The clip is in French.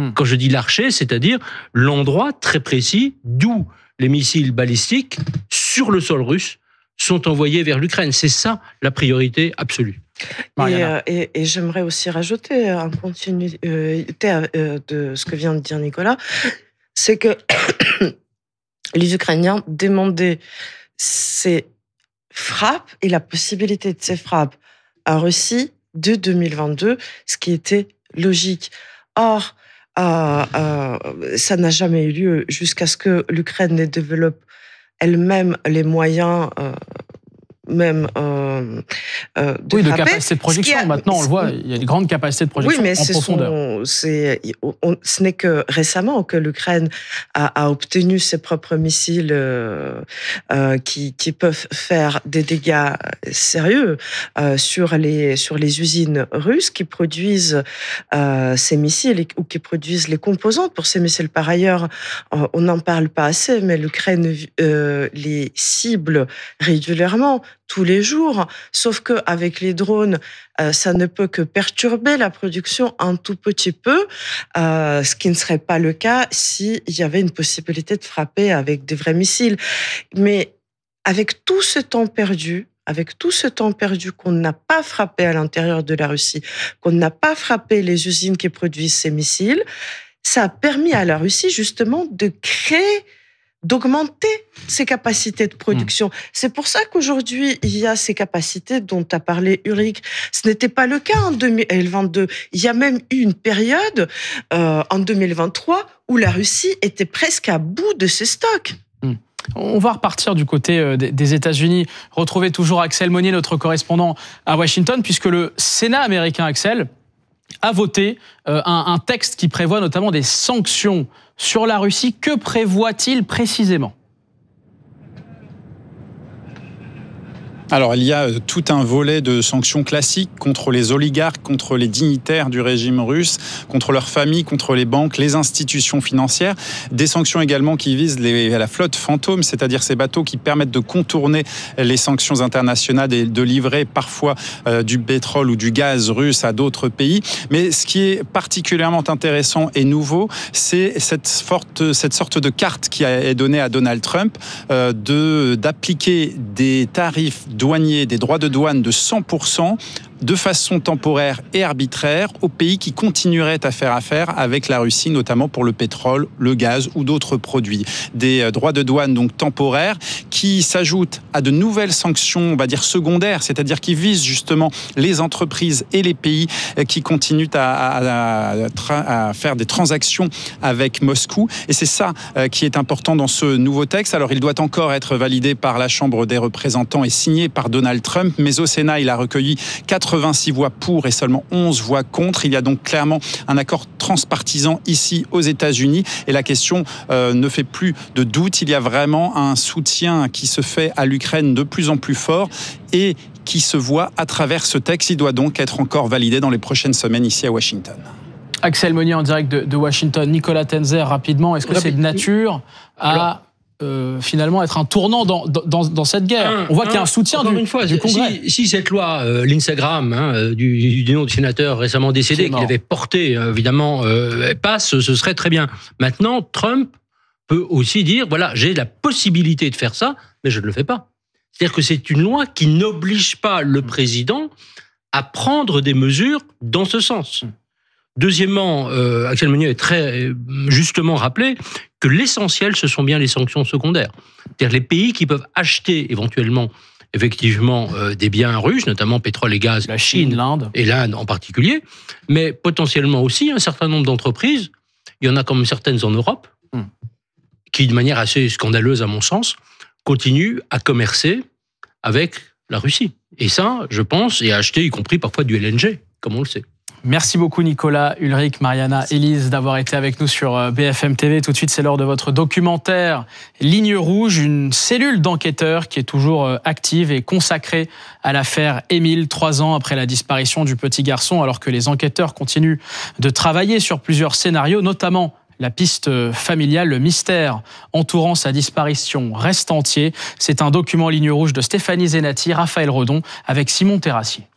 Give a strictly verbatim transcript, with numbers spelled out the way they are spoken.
Mmh. Quand je dis l'archer, c'est-à-dire l'endroit très précis d'où les missiles balistiques sur le sol russe sont envoyés vers l'Ukraine. C'est ça la priorité absolue. Et, euh, et, et j'aimerais aussi rajouter en continuité euh, de ce que vient de dire Nicolas, c'est que les Ukrainiens demandaient ces frappes et la possibilité de ces frappes en Russie de deux mille vingt-deux, ce qui était logique. Or, euh, euh, ça n'a jamais eu lieu jusqu'à ce que l'Ukraine ne développe elle-même les moyens... Euh, même euh, euh, de oui, frapper. de capacité de projection. A, Maintenant, on le voit, il y a des grandes capacités de projection oui, mais en profondeur. Sont, c'est, on, ce n'est que récemment que l'Ukraine a, a obtenu ses propres missiles euh, euh, qui, qui peuvent faire des dégâts sérieux euh, sur, les, sur les usines russes qui produisent euh, ces missiles ou qui produisent les composantes pour ces missiles. Par ailleurs, euh, on n'en parle pas assez, mais l'Ukraine euh, les cible régulièrement, tous les jours, sauf qu'avec les drones, euh, ça ne peut que perturber la production un tout petit peu, euh, ce qui ne serait pas le cas s'il y avait une possibilité de frapper avec des vrais missiles. Mais avec tout ce temps perdu, avec tout ce temps perdu qu'on n'a pas frappé à l'intérieur de la Russie, qu'on n'a pas frappé les usines qui produisent ces missiles, ça a permis à la Russie justement de créer d'augmenter ses capacités de production. Mmh. C'est pour ça qu'aujourd'hui, il y a ces capacités dont a parlé Ulrich. Ce n'était pas le cas en deux mille vingt-deux. Il y a même eu une période, euh, en deux mille vingt-trois, où la Russie était presque à bout de ses stocks. Mmh. On va repartir du côté des États-Unis, retrouver toujours Axel Monnier, notre correspondant à Washington, puisque le Sénat américain, Axel, a voté un, un texte qui prévoit notamment des sanctions sur la Russie. Que prévoit-il précisément ? Alors, il y a tout un volet de sanctions classiques contre les oligarques, contre les dignitaires du régime russe, contre leurs familles, contre les banques, les institutions financières. Des sanctions également qui visent les, la flotte fantôme, c'est-à-dire ces bateaux qui permettent de contourner les sanctions internationales et de livrer parfois euh, du pétrole ou du gaz russe à d'autres pays. Mais ce qui est particulièrement intéressant et nouveau, c'est cette, forte, cette sorte de carte qui est donnée à Donald Trump euh, de, d'appliquer des tarifs douaniers, des droits de douane de cent pour cent de façon temporaire et arbitraire aux pays qui continueraient à faire affaire avec la Russie, notamment pour le pétrole, le gaz ou d'autres produits. Des droits de douane donc temporaires qui s'ajoutent à de nouvelles sanctions, on va dire secondaires, c'est-à-dire qui visent justement les entreprises et les pays qui continuent à, à, à, à faire des transactions avec Moscou. Et c'est ça qui est important dans ce nouveau texte. Alors il doit encore être validé par la Chambre des représentants et signé par Donald Trump, mais au Sénat, il a recueilli quatre-vingt-six voix pour et seulement onze voix contre. Il y a donc clairement un accord transpartisan ici aux États-Unis et la question euh, ne fait plus de doute. Il y a vraiment un soutien qui se fait à l'Ukraine de plus en plus fort et qui se voit à travers ce texte. Il doit donc être encore validé dans les prochaines semaines ici à Washington. Axel Monnier en direct de, de Washington. Nicolas Tenzer, rapidement, est-ce que c'est de nature à... Alors, Euh, finalement être un tournant dans, dans, dans cette guerre. Un, On voit un, qu'il y a un soutien du, une fois, du Congrès. Si, si cette loi, euh, l'Instagram, hein, du, du nom du sénateur récemment décédé, qu'il avait porté, euh, évidemment, euh, passe, ce serait très bien. Maintenant, Trump peut aussi dire, voilà, j'ai la possibilité de faire ça, mais je ne le fais pas. C'est-à-dire que c'est une loi qui n'oblige pas le président à prendre des mesures dans ce sens. Deuxièmement, euh, Axel Monnier a très justement rappelé que l'essentiel, ce sont bien les sanctions secondaires. C'est-à-dire les pays qui peuvent acheter éventuellement, effectivement, euh, des biens russes, notamment pétrole et gaz, la Chine, l'Inde, et l'Inde en particulier, mais potentiellement aussi un certain nombre d'entreprises. Il y en a comme certaines en Europe, hmm. qui, de manière assez scandaleuse à mon sens, continuent à commercer avec la Russie. Et ça, je pense, et à acheter y compris parfois du L N G, comme on le sait. Merci beaucoup Nicolas, Ulrich, Mariana, Élise d'avoir été avec nous sur B F M T V. Tout de suite, c'est l'heure de votre documentaire Ligne Rouge, une cellule d'enquêteurs qui est toujours active et consacrée à l'affaire Émile, trois ans après la disparition du petit garçon, alors que les enquêteurs continuent de travailler sur plusieurs scénarios, notamment la piste familiale, le mystère entourant sa disparition reste entier. C'est un document Ligne Rouge de Stéphanie Zenati, Raphaël Redon avec Simon Terrassier.